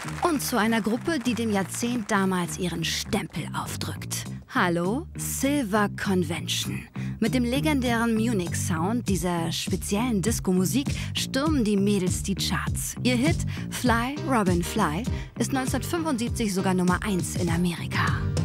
Und zu einer Gruppe, die dem Jahrzehnt damals ihren Stempel aufdrückt. Hallo, Silver Convention. Mit dem legendären Munich-Sound dieser speziellen Disco-Musik stürmen die Mädels die Charts. Ihr Hit Fly, Robin, Fly ist 1975 sogar Nummer 1 in Amerika.